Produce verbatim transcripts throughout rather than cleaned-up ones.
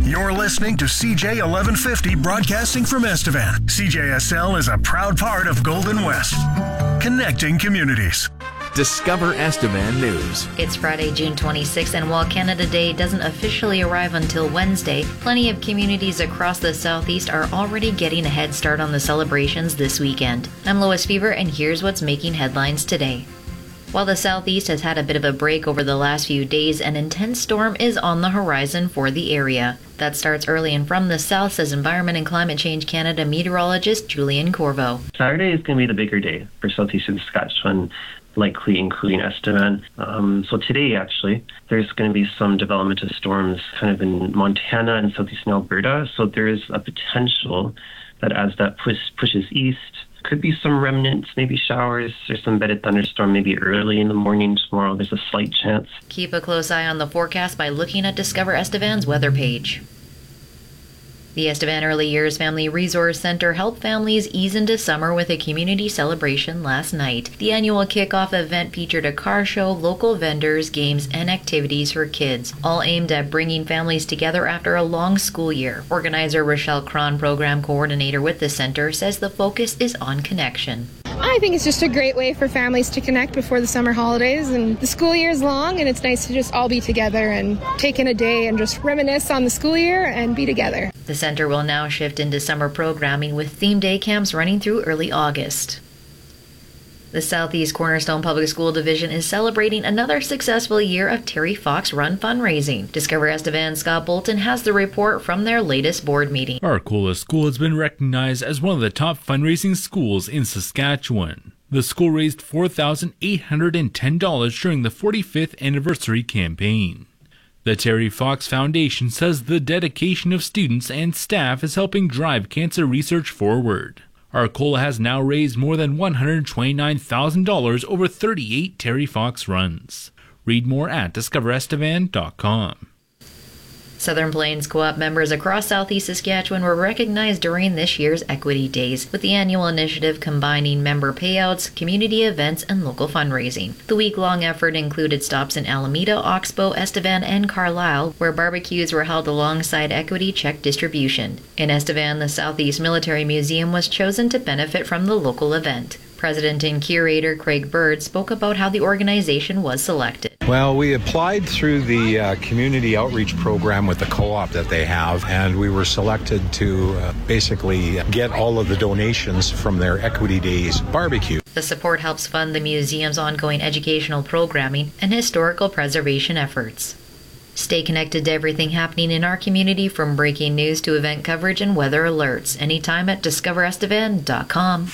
You're listening to C J eleven fifty broadcasting from Estevan. C J S L is a proud part of Golden West, connecting communities. Discover Estevan News. It's Friday, June twenty-sixth, and while Canada Day doesn't officially arrive until Wednesday, plenty of communities across the Southeast are already getting a head start on the celebrations this weekend. I'm Lois Fever, and here's what's making headlines today. While the Southeast has had a bit of a break over the last few days, an intense storm is on the horizon for the area. That starts early and from the south, says Environment and Climate Change Canada meteorologist Julian Corvo. Saturday is going to be the bigger day for southeastern Saskatchewan, likely including Estevan. Um, so today, actually, there's going to be some development of storms kind of in Montana and southeastern Alberta. So there is a potential that as that push, pushes east, could be some remnants, maybe showers or some embedded thunderstorm maybe early in the morning tomorrow. There's a slight chance. Keep a close eye on the forecast by looking at Discover Estevan's weather page. The Estevan Early Years Family Resource Center helped families ease into summer with a community celebration last night. The annual kickoff event featured a car show, local vendors, games, and activities for kids, all aimed at bringing families together after a long school year. Organizer Rochelle Cron, program coordinator with the center, says the focus is on connection. I think it's just a great way for families to connect before the summer holidays, and the school year is long, and it's nice to just all be together and take in a day and just reminisce on the school year and be together. The center will now shift into summer programming with theme day camps running through early August. The Southeast Cornerstone Public School Division is celebrating another successful year of Terry Fox Run fundraising. Discover Estevan's Scott Bolton has the report from their latest board meeting. Arcola School has been recognized as one of the top fundraising schools in Saskatchewan. The school raised four thousand eight hundred ten dollars during the forty-fifth anniversary campaign. The Terry Fox Foundation says the dedication of students and staff is helping drive cancer research forward. Arcola has now raised more than one hundred twenty-nine thousand dollars over thirty-eight Terry Fox runs. Read more at discover estevan dot com. Southern Plains Co-op members across southeast Saskatchewan were recognized during this year's Equity Days, with the annual initiative combining member payouts, community events, and local fundraising. The week-long effort included stops in Alameda, Oxbow, Estevan, and Carlisle, where barbecues were held alongside equity check distribution. In Estevan, the Southeast Military Museum was chosen to benefit from the local event. President and curator Craig Bird spoke about how the organization was selected. Well, we applied through the uh, community outreach program with the co-op that they have, and we were selected to uh, basically get all of the donations from their Equity Days barbecue. The support helps fund the museum's ongoing educational programming and historical preservation efforts. Stay connected to everything happening in our community, from breaking news to event coverage and weather alerts, anytime at discover estevan dot com.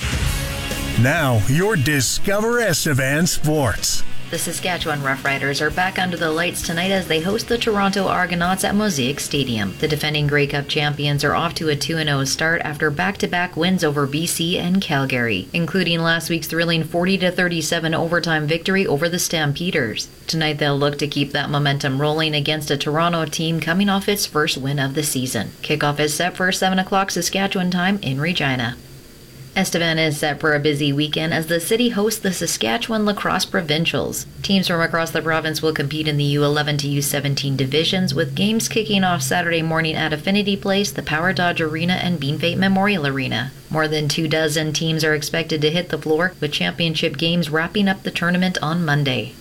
Now, your Discover Estevan Sports. The Saskatchewan Roughriders are back under the lights tonight as they host the Toronto Argonauts at Mosaic Stadium. The defending Grey Cup champions are off to a two and oh start after back-to-back wins over B C and Calgary, including last week's thrilling forty to thirty-seven overtime victory over the Stampeders. Tonight they'll look to keep that momentum rolling against a Toronto team coming off its first win of the season. Kickoff is set for seven o'clock Saskatchewan time in Regina. Estevan is set for a busy weekend as the city hosts the Saskatchewan Lacrosse Provincials. Teams from across the province will compete in the U eleven to U seventeen divisions, with games kicking off Saturday morning at Affinity Place, the Power Dodge Arena, and Bean Fate Memorial Arena. More than two dozen teams are expected to hit the floor, with championship games wrapping up the tournament on Monday.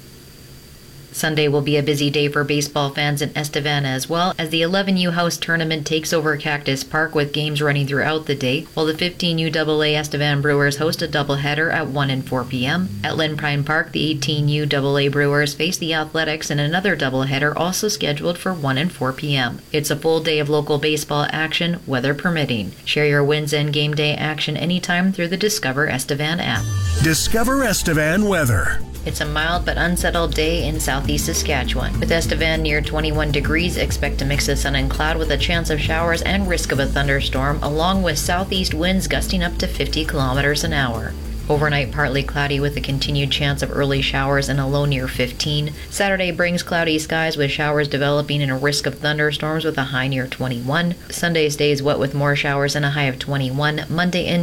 Sunday will be a busy day for baseball fans in Estevan as well, as the eleven U House tournament takes over Cactus Park with games running throughout the day, while the fifteen U A A Estevan Brewers host a doubleheader at one and four p.m. At Lynn Prime Park, the eighteen U A A Brewers face the Athletics in another doubleheader also scheduled for one and four p.m. It's a full day of local baseball action, weather permitting. Share your wins and game day action anytime through the Discover Estevan app. Discover Estevan weather. It's a mild but unsettled day in southeast Saskatchewan. With Estevan near twenty-one degrees, expect a mix of sun and cloud with a chance of showers and risk of a thunderstorm, along with southeast winds gusting up to fifty kilometers an hour. Overnight, partly cloudy with a continued chance of early showers and a low near fifteen. Saturday brings cloudy skies with showers developing and a risk of thunderstorms with a high near twenty-one. Sunday stays wet with more showers and a high of twenty-one. Monday and